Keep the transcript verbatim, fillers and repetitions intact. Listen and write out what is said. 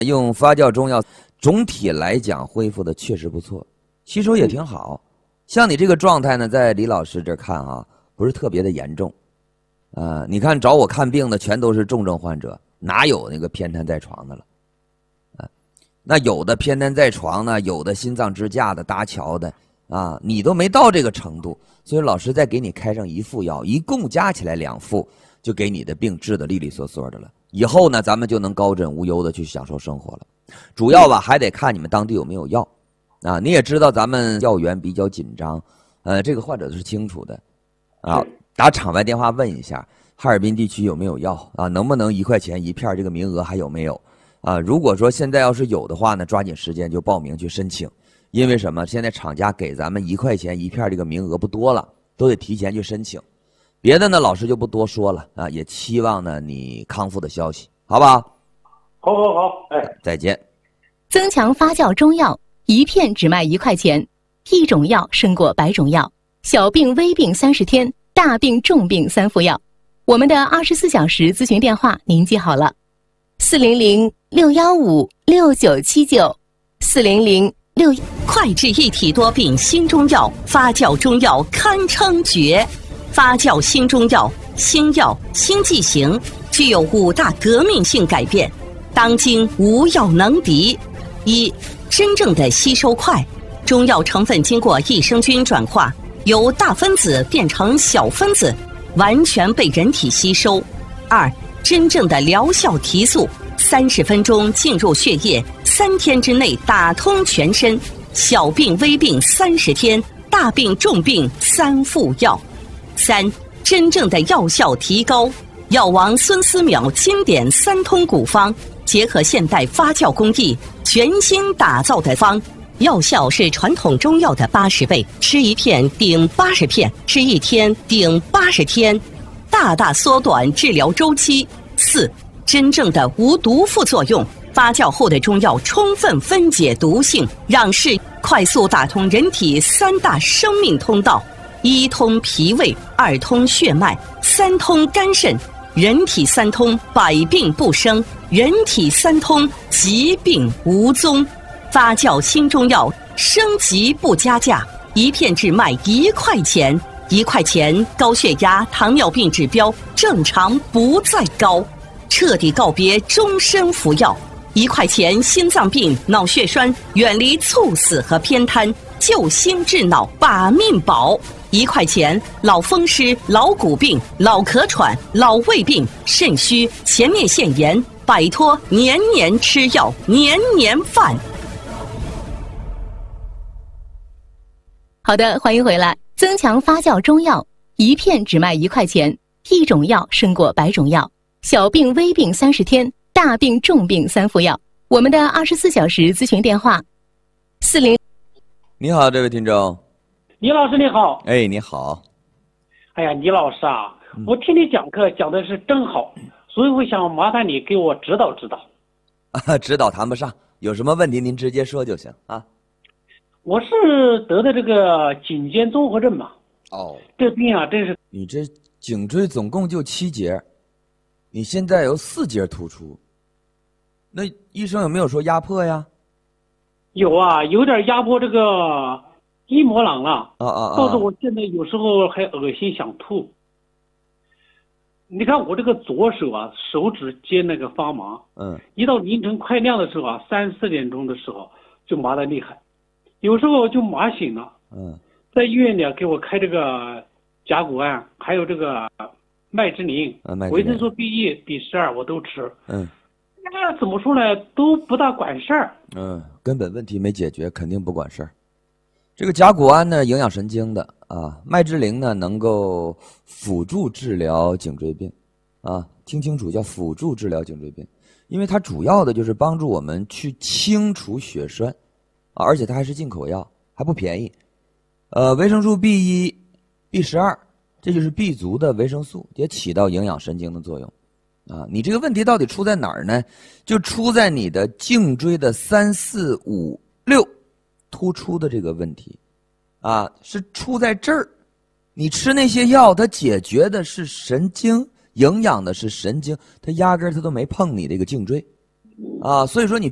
用发酵中药，总体来讲恢复的确实不错，吸收也挺好。像你这个状态呢，在李老师这看啊，不是特别的严重。呃，你看找我看病的全都是重症患者，哪有那个偏瘫在床的了？啊，那有的偏瘫在床呢，有的心脏支架的、搭桥的啊，你都没到这个程度，所以老师再给你开上一副药，一共加起来两副，就给你的病治得利利索索的了。以后呢，咱们就能高枕无忧的去享受生活了。主要吧，还得看你们当地有没有药啊。你也知道咱们药源比较紧张，呃，这个患者都是清楚的啊。打场外电话问一下，哈尔滨地区有没有药啊？能不能一块钱一片？这个名额还有没有啊？如果说现在要是有的话呢，抓紧时间就报名去申请。因为什么？现在厂家给咱们一块钱一片这个名额不多了，都得提前去申请。别的呢，老师就不多说了啊，也期望呢你康复的消息，好不好？ 好好好，哎， 再见。 增强发酵中药，一片只卖一块钱，一种药胜过百种药。小病微病三十天，大病重病三副药。我们的二十四小时咨询电话您记好了：四零零六幺五六九七九，四零零六。 快治一体多病新中药，发酵中药堪称绝。发酵新中药，新药新剂型，具有五大革命性改变，当今无药能敌。一、真正的吸收快，中药成分经过益生菌转化，由大分子变成小分子，完全被人体吸收。二、真正的疗效提速，三十分钟进入血液，三天之内打通全身。小病微病三十天，大病重病三副药。三、真正的药效提高，药王孙思邈经典三通古方，结合现代发酵工艺，全新打造的方，药效是传统中药的八十倍，吃一片顶八十片，吃一天顶八十天，大大缩短治疗周期。四、真正的无毒副作用，发酵后的中药充分分解毒性，让是快速打通人体三大生命通道。一通脾胃，二通血脉，三通肝肾，人体三通，百病不生；人体三通，疾病无踪。发酵新中药，升级不加价，一片只卖一块钱，一块钱高血压、糖尿病指标正常不再高，彻底告别终身服药。一块钱心脏病、脑血栓，远离猝死和偏瘫，救心治脑，把命保。一块钱老风湿、老骨病、老咳喘、老胃病、肾虚、前列腺炎，摆脱年年吃药、年年犯。 好的，欢迎回来。增强发酵中药，一片只卖一块钱，一种药胜过百种药。小病微病三十天，大病重病三副药。我们的二十四小时咨询电话：四零。 你好，这位听众。 倪老师你好。 哎，你好。 哎呀，倪老师啊，嗯、我听你讲课讲的是真好，所以我想麻烦你给我指导指导。 啊，指导谈不上，有什么问题您直接说就行啊。 我是得的这个颈肩综合症嘛。 哦。 这病啊，真是。 你这颈椎总共就七节，你现在有四节突出，那医生有没有说压迫呀？ 有啊，有点压迫这个筋膜囊了。 啊啊啊！ 导致我现在有时候还恶心想吐。你看我这个左手啊，手指尖那个发麻。 嗯。一到凌晨快亮的时候啊，三四点钟的时候就麻得厉害，有时候就麻醒了。 嗯。在医院里给我开这个甲钴胺，还有这个麦之灵、维生素 B 一、B 十二我都吃。 嗯。 那怎么说呢？都不大管事儿。 嗯，根本问题没解决，肯定不管事儿。这个甲钴胺呢，营养神经的啊，麦之灵呢，能够辅助治疗颈椎病，啊，听清楚，叫辅助治疗颈椎病，因为它主要的就是帮助我们去清除血栓，啊，而且它还是进口药，还不便宜。呃，维生素 B 一、B 十二，这就是 B 族的维生素，也起到营养神经的作用。啊，你这个问题到底出在哪儿呢？就出在你的颈椎的三四五六突出的这个问题，啊，是出在这儿。你吃那些药，它解决的是神经，营养的是神经，它压根儿它都没碰你这个颈椎，啊，所以说你